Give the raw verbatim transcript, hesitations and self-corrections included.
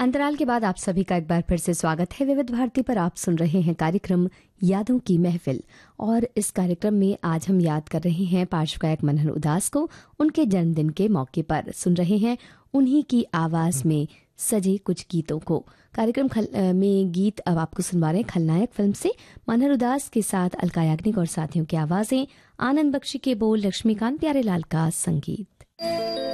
अंतराल के बाद आप सभी का एक बार फिर से स्वागत है। विविध भारती पर आप सुन रहे हैं कार्यक्रम यादों की महफिल, और इस कार्यक्रम में आज हम याद कर रहे हैं पार्श्व गायक मनहर उदास को उनके जन्मदिन के मौके पर। सुन रहे हैं उन्हीं की आवाज में सजे कुछ गीतों को। कार्यक्रम खल, में गीत अब आपको सुनवा रहे हैं खलनायक फिल्म से मनहर उदास के साथ अलका याग्निक और साथियों की आवाजें, आनंद बख्शी के बोल, लक्ष्मीकांत प्यारेलाल का संगीत।